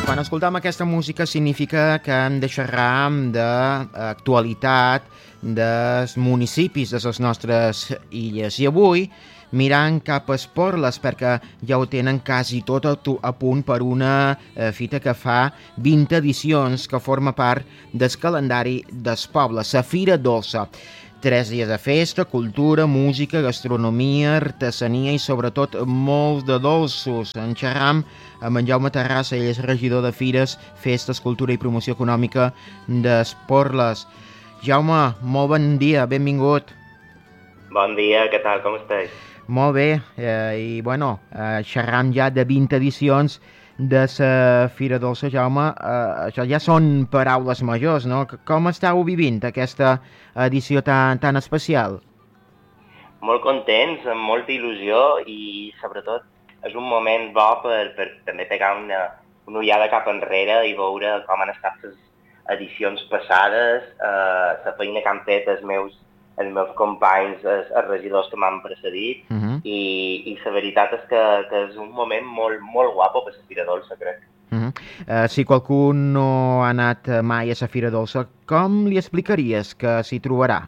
Quan escoltam aquesta música significa que hem de xerrar d'actualitat dels municipis de les nostres illes. I avui, mirant cap a Esporles, perquè ja ho tenen quasi tot a punt per una fita que fa 20 edicions, que forma part del calendari del poble, la Fira Dolça. 3 dies de festa, cultura, música, gastronomia, artesania i sobretot molts de dolços. En xerram amb en Jaume Terrassa, ell és regidor de Fires, Festes, Cultura i Promoció Econòmica d'Esporles. Jaume, molt bon dia, benvingut. Bon dia, què tal, com estàs? Molt bé, i bueno, xerram ja de 20 edicions de la Fira Dolça, Jaume. Això ja són paraules majors, no? Com estàu vivint aquesta edició tan especial? Molt contents, amb molta il·lusió i sobretot és un moment bo per també pegar una ullada cap enrere i veure com han estat les edicions passades, la feina que han fet els meus companys, els regidors que m'han precedit, i la veritat és que és un moment molt, molt guapo per la Fira Dolça, crec. Si qualcú no ha anat mai a la Fira Dolça, com li explicaries que s'hi trobarà?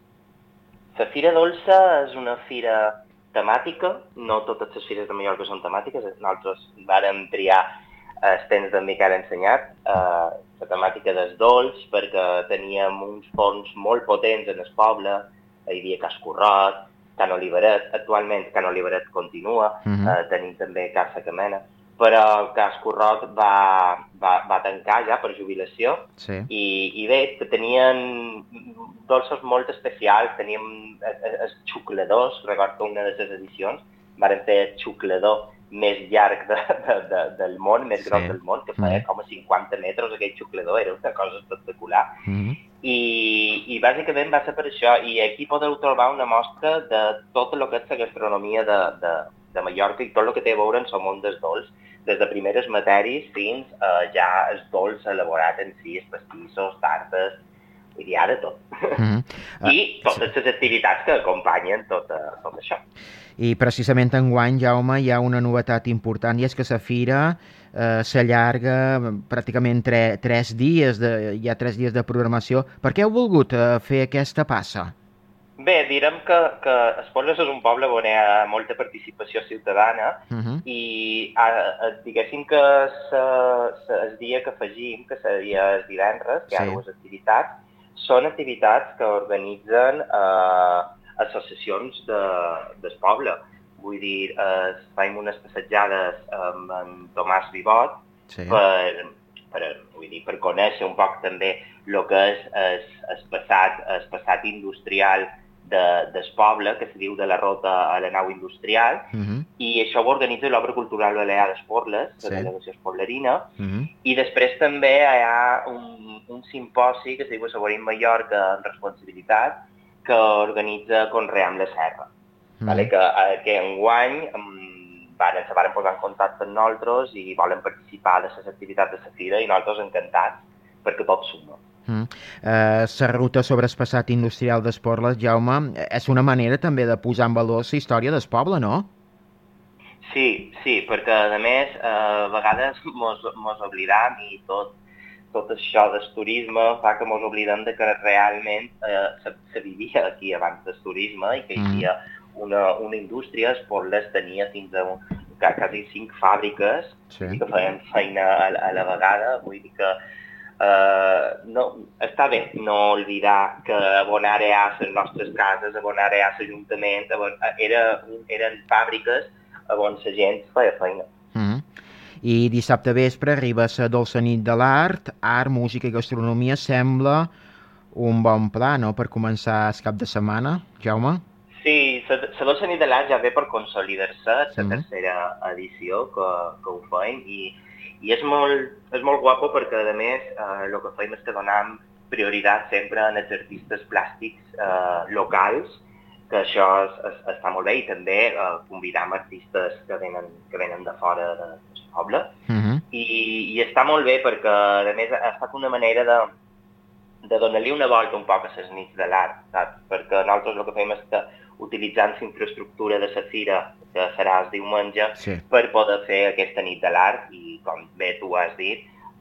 La Fira Dolça és una fira temàtica, no totes les fires de Mallorca són temàtiques, nosaltres vàrem triar el temps d'en que ara ensenyat, la temàtica dels dolç, perquè teníem uns forns molt potents en el poble, hi havia Cas Corrot, Can Oliveret, actualment Can Oliveret continua, tenim també Casa Camena, però Cas Corrot va tancar ja per jubilació, sí. I bé, tenien dolços molt especials, teníem els xucladors, recordo una de les edicions, varen fer el xuclador més llarg del món, més gros del món, que feia com a 50 metres aquell xuclador, era una cosa espectacular. I bàsicament va ser per això, i aquí podeu trobar una mostra de tot el que és la gastronomia de Mallorca i tot el que té a veure amb el món dels dolç, des de primeres matèries fins ja el dolç elaborat en si, els pastissos, tartes, hi ha de tot. I totes les activitats que acompanyen tot això. I precisament enguany, Jaume, hi ha una novetat important, i és que la fira s'allarga pràcticament 3 dies, hi ha 3 dies de programació. Per què heu volgut fer aquesta passa? Bé, direm que Esporles és un poble on hi ha molta participació ciutadana i diguéssim que el dia que afegim, que seria el divendres, que hi ha dues activitats, són activitats que organitzen associacions del poble. Vull dir, fem unes passejades amb en Tomàs Vivot per conèixer un poc també el que és el passat industrial del poble, que se diu de la Rota a la Nau Industrial, i això ho organitza l'Obra Cultural Balear d'Esporles, la delegació espoblerina, i després també hi ha un simposi que es diu Saboreint Mallorca en responsabilitat, que organitza Conream la Serra, que enguany se varen posar en contacte amb nosaltres i volen participar de les activitats de la fira i nosaltres encantats, perquè tot suma. La ruta sobre el passat industrial d'Esporles, Jaume, és una manera també de posar en valor la història del poble, no? Sí, perquè a més a vegades mos oblidam i tot això del turisme fa que mos oblidem de que realment se vivia aquí abans del turisme i que hi havia una indústria. Esporles tenia fins a quasi 5 fàbriques que feien feina a la vegada, vull dir que està bé no oblidar que on ara hi ha les nostres cases, on ara hi ha l'Ajuntament, eren fàbriques on la gent feia feina. I dissabte vespre arriba la Dolça Nit de l'Art, art, música i gastronomia. Sembla un bon pla, no?, per començar el cap de setmana, Jaume? Sí, la Dolça Nit de l'Art ja ve per consolidar-se, la tercera edició que ho fem, i és molt guapo perquè, a més, el que fem és que donem prioritat sempre en els artistes plàstics locals, que això està molt bé, i també convidam artistes que venen de fora del poble. I està molt bé perquè, a més, ha estat una manera de donar-li una volta un poc a les nits de l'art, saps? Perquè nosaltres el que fem és que utilitzant la infraestructura de la fira, que serà el diumenge, per poder fer aquesta nit de l'art, i com bé tu has dit,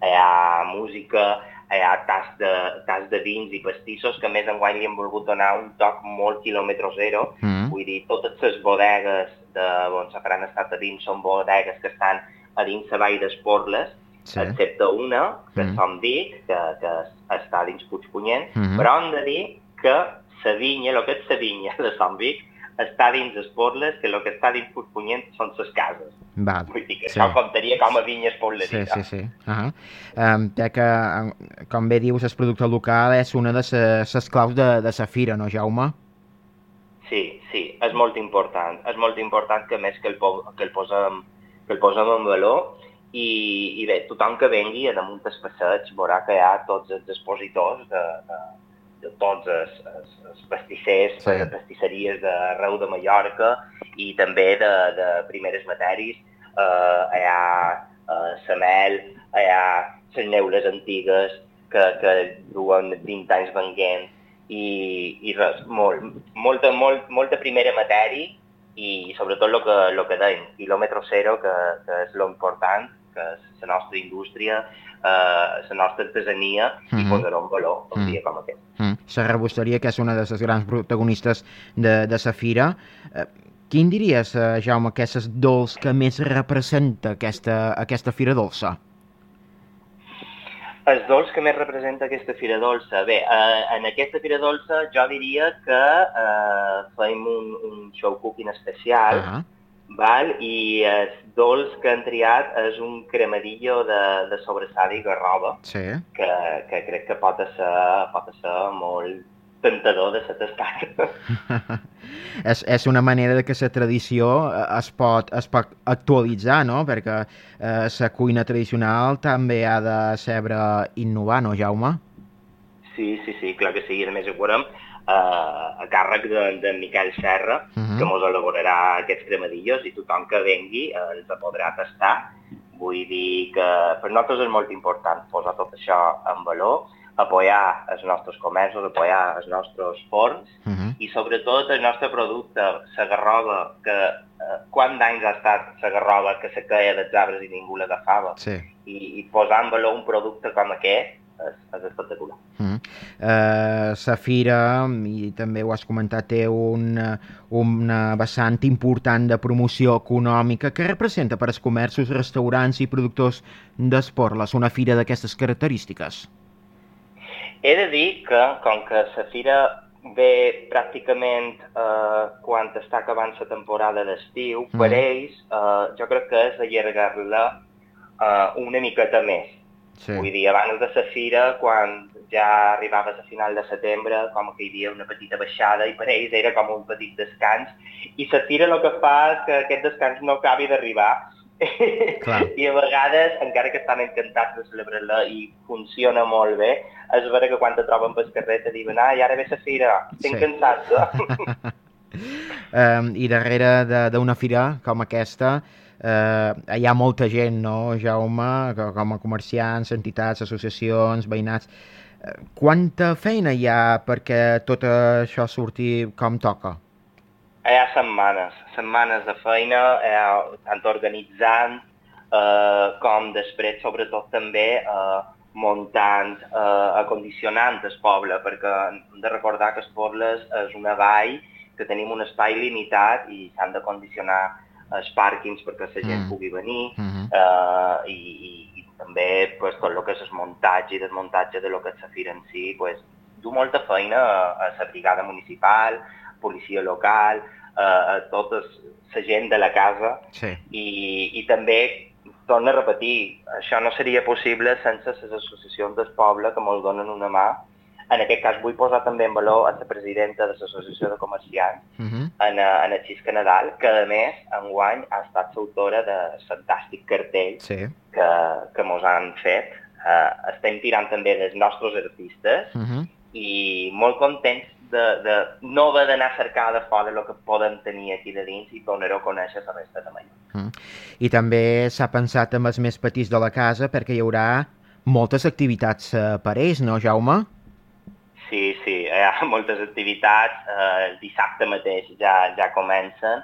hi ha música, hi ha tas de vins i pastissos, que a més enguany li hem volgut donar un toc molt quilòmetre zero. Vull dir, totes les bodegues on se faran estat a dins són bodegues que estan a dins la vall d'Esporles, excepte una, que és Sant Vic, que està dins Puigpunyent, però hem de dir que la vinya, el que és la vinya de Sant Vic, està dins Esporles, que el que està dins Puigpunyent són les cases. Val. Vull dir que això comptaria com a vinya esporlerita. Sí. Ja que, com bé dius, el producte local és una de les claus de la fira, no, Jaume? Sí, és molt important. És molt important que més que el posem en valor i bé, tothom que vengui a damunt del passeig veurà que hi ha tots els expositors de tots els pastissers, pastisseries d'arreu de Mallorca i també de primeres matèries. Hi ha la mel, hi ha les neules antigues que duen 20 anys venguent i res, molta primera matèria i sobretot el que dèiem, quilòmetre zero, que és l'important, que és la nostra indústria, la nostra artesania i posar-ho en valor un dia com aquest. La rebosteria, que és una de les grans protagonistes de la fira. Quin diries, Jaume, que és el dolç que més representa aquesta fira dolça? El dolç que més representa aquesta fira dolça? Bé, en aquesta fira dolça jo diria que fem un show cooking especial, val? I el dolç que han triat és un cremadillo de sobrassada i garrova, que crec que pot ser molt tentador de ser tastat. És una manera que la tradició es pot actualitzar, no? Perquè la cuina tradicional també ha de saber innovar, no, Jaume? Sí, clar que sí. A més, ho veurem a càrrec de Miquel Serra, que ens elaborarà aquests cremadillos i tothom que vengui ens podrà tastar. Vull dir que per nosaltres és molt important posar tot això en valor, apoyar els nostres comerços, apoyar els nostres forns i sobretot el nostre producte, la garrova, que quant d'anys ha estat la garrova que se queia dels arbres i ningú l'agafava. I posar en valor un producte com aquest és espectacular. La fira, i també ho has comentat, té una vessant important de promoció econòmica que representa per als comerços, restaurants i productors d'Esporles una fira d'aquestes característiques. He de dir que, com que la fira ve pràcticament quan està acabant la temporada d'estiu, per ells jo crec que és allargar-la una miqueta més. Vull dir, abans de la fira, quan ja arribaves a final de setembre, com que hi havia una petita baixada i per ells era com un petit descans, i la fira el que fa és que aquest descans no acabi d'arribar. I a vegades, encara que estan encantats de celebrar-la i funciona molt bé, és vera que quan te troben pel carrer te diuen i ara ve la fira, estic cansat. I darrere d'una fira com aquesta hi ha molta gent, no, Jaume, com a comerciants, entitats, associacions, veïnats. Quanta feina hi ha perquè tot això surti com toca? Hi ha setmanes de feina, tant organitzant com després, sobretot també muntant, acondicionant el poble, perquè hem de recordar que Esporles és una vall que tenim un espai limitat i s'han de condicionar els pàrquings perquè la gent pugui venir i també tot el que és el muntatge i desmuntatge de lo que és la fira en si, du molta feina a la brigada municipal, policia local, a tota la gent de la casa i també, torno a repetir, això no seria possible sense les associacions del poble que ens donen una mà. En aquest cas vull posar també en valor a la presidenta de l'Associació de Comerciants, en el Xisca Nadal, que a més enguany ha estat l'autora de fantàstic cartell que ens han fet. Estem tirant també dels nostres artistes i molt contents de no haver d'anar a cercar de fora el que podem tenir aquí de dins i donar-ho a conèixer a la resta de Mallorca. I també s'ha pensat en els més petits de la casa perquè hi haurà moltes activitats per ells, no, Jaume? Sí, hi ha moltes activitats. El dissabte mateix ja comencen.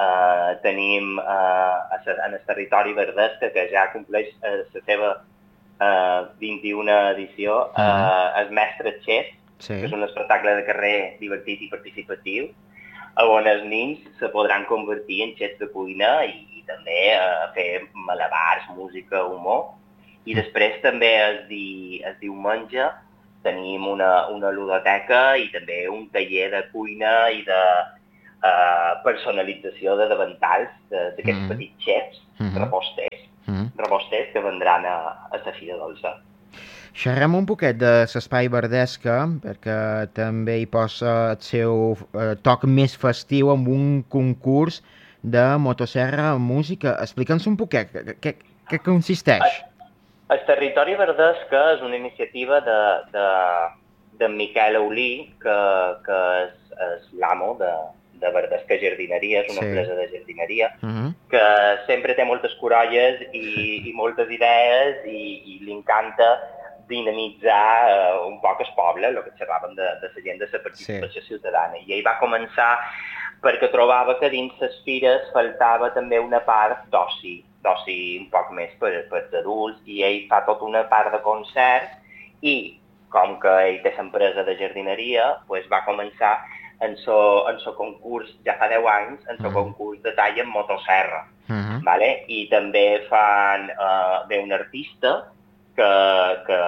Tenim en el territori Verdesca, que ja compleix la seva 21a edició, el Mestre Xef, que és un espectacle de carrer divertit i participatiu, on els nins se podran convertir en xefs de cuina i també fer malabars, música, humor. I després també el diumenge tenim una ludoteca i també un taller de cuina i de personalització de davantals d'aquests petits xefs, reposters que vendran a la Fira Dolça. Xerrem un poquet de l'Espai Verdesca, perquè també hi posa el seu toc més festiu amb un concurs de motosserra amb música. Explica'ns un poquet, què consisteix? El Territori Verdesca és una iniciativa de Miquel Aulí, que és l'amo de Verdesca Jardineria, és una empresa de jardineria, que sempre té moltes corolles i moltes idees i li encanta dinamitzar un poc el poble, el que xerràvem de la gent de la participació ciutadana. I ell va començar perquè trobava que dins les fires faltava també una part d'oci un poc més per als adults, i ell fa tota una part de concert i, com que ell té l'empresa de jardineria, va començar en el concurs, ja fa 10 anys, en el concurs de tall amb motosserra. I també ve un artista que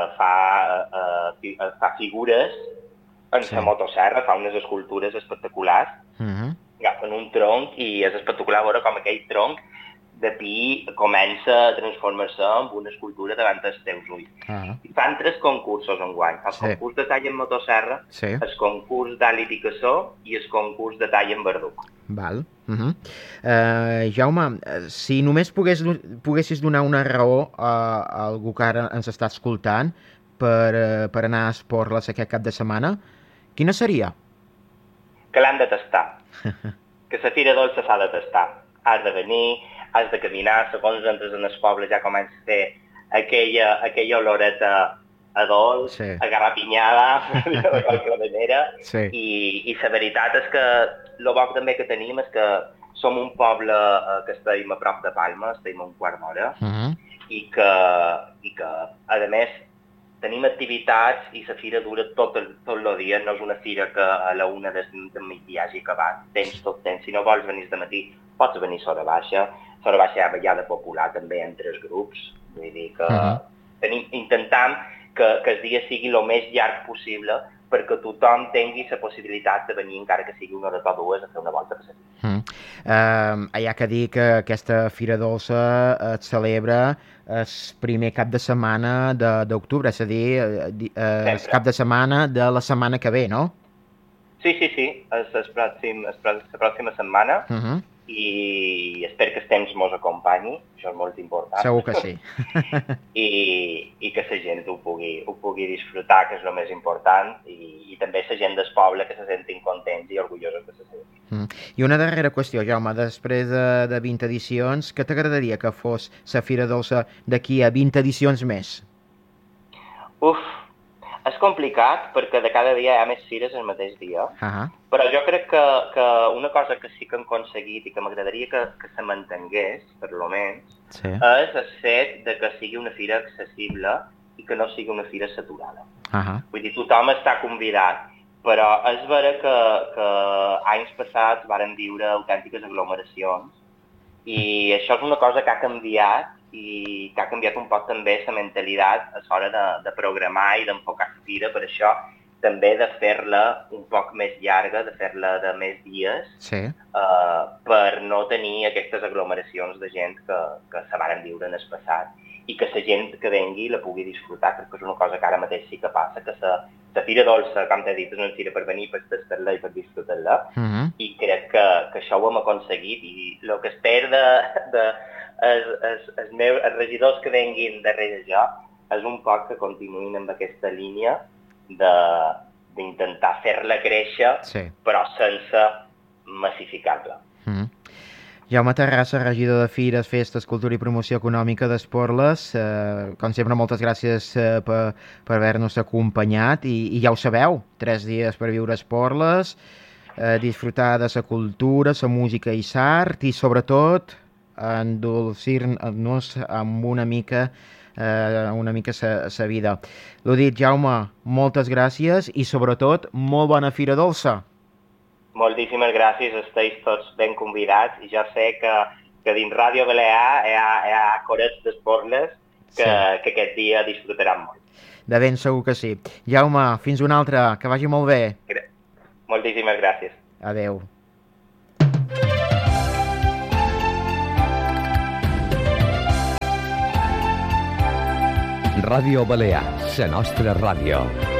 fa figures en la motosserra, fa unes escultures espectaculars, agafen un tronc i és espectacular veure com aquell tronc de pi comença a transformar-se en una escultura davant dels teus ulls. Fan 3 concursos enguany. El concurs de tall en motosserra, el concurs d'Ali Picasso i el concurs de tall en verduc. Val. Jaume, si només poguessis donar una raó a algú que ara ens està escoltant per anar a Esporles aquest cap de setmana, quina seria? Que l'han de tastar. Que la Fira Dolça s'ha de tastar. Has de venir, has de caminar, segons entres en el poble ja comença a fer aquella oloreta a dolç, a garrapinyada, de qualque manera, i la veritat és que el bo també que tenim és que som un poble que estem a prop de Palma, estem a un quart d'hora, i que, a més, tenim activitats i la fira dura tot el dia, no és una fira que a la 1 del migdia hagi acabat. Tens tot temps, si no vols venir de matí, pots venir a Sora Baixa hi ha ballada popular també entre els grups, vull dir que intentem que el dia sigui el més llarg possible perquè tothom tingui la possibilitat de venir, encara que sigui una hora o dues, a fer una volta per la fira. Hi ha que dir que aquesta Fira Dolça es celebra el primer cap de setmana d'octubre, és a dir, el cap de setmana de la setmana que ve, no? Sí, és la pròxima setmana i espero que el temps mos acompanyi, això és molt important. Segur que sí. I que la gent ho pugui disfrutar, que és el més important, i també la gent del poble que se sentin contents i orgullosos de la seva vida. I una darrera qüestió, Jaume, després de 20 edicions, què t'agradaria que fos la Fira Dolça d'aquí a 20 edicions més? És complicat perquè de cada dia hi ha més fires el mateix dia, però jo crec que una cosa que sí que hem aconseguit i que m'agradaria que se mantingués, per lo menys, és el fet de que sigui una fira accessible i que no sigui una fira saturada. Vull dir, tothom està convidat, però és vera que anys passats varen viure autèntiques aglomeracions i això és una cosa que ha canviat i que ha canviat un poc també la mentalitat a l'hora de programar i d'enfocar la fira, per això també de fer-la un poc més llarga, de fer-la de més dies, per no tenir aquestes aglomeracions de gent que se varen viure en el passat i que la gent que vengui la pugui disfrutar, crec que és una cosa que ara mateix sí que passa, que la Fira Dolça, com t'he dit, és una fira per venir, per tastar-la i per disfrutar-la, i crec que això ho hem aconseguit, i el que espero els regidors que venguin darrere jo és un poc que continuïn amb aquesta línia d'intentar fer-la créixer, però sense massificar-la. Jaume Terrassa, regidor de Fires, Festes, Cultura i Promoció Econòmica d'Esporles, com sempre, moltes gràcies per haver-nos acompanyat i ja ho sabeu, 3 dies per viure a Esporles, disfrutar de la cultura, la música i l'art i sobretot endolcir-nos amb una mica sa vida. L'ho dit, Jaume, moltes gràcies i sobretot molt bona Fira Dolça. Moltíssimes gràcies, esteu tots ben convidats i ja sé que dins Ràdio Balear hi ha corets d'esporles que aquest dia disfrutaran molt. De ben segur que sí. Jaume, fins una altra, que vagi molt bé. Moltíssimes gràcies. Adeu. Ràdio Balear, la nostra ràdio.